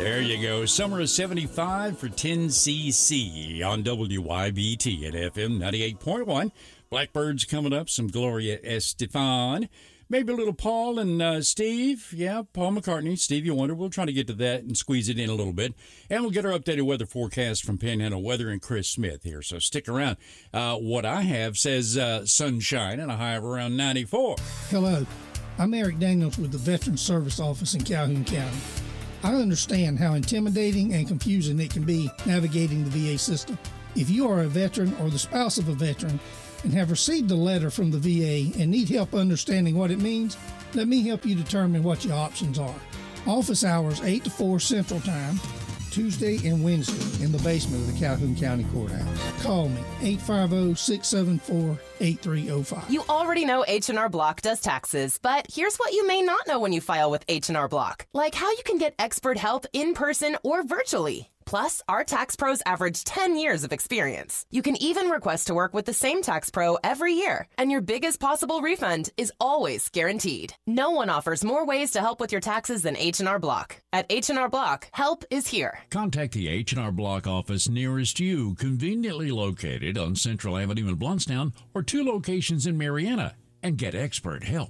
There you go. Summer of 75 for 10cc on WYBT at FM 98.1. Blackbirds coming up, some Gloria Estefan. Maybe a little Paul and Steve. Yeah, Paul McCartney, Stevie Wonder. We'll try to get to that and squeeze it in a little bit. And we'll get our updated weather forecast from Panhandle Weather and Chris Smith here. So stick around. What I have says sunshine and a high of around 94. Hello, I'm Eric Daniels with the Veteran Service Office in Calhoun County. I understand how intimidating and confusing it can be navigating the VA system. If you are a veteran or the spouse of a veteran and have received a letter from the VA and need help understanding what it means, let me help you determine what your options are. Office hours 8 to 4 Central Time, Tuesday and Wednesday in the basement of the Calhoun County Courthouse. Call me, 850-674-8305. You already know H&R Block does taxes, but here's what you may not know when you file with H&R Block, like how you can get expert help in person or virtually. Plus, our tax pros average 10 years of experience. You can even request to work with the same tax pro every year, and your biggest possible refund is always guaranteed. No one offers more ways to help with your taxes than H&R Block. At H&R Block, help is here. Contact the H&R Block office nearest you, conveniently located on Central Avenue in Blountstown, or 2 locations in Marietta, and get expert help.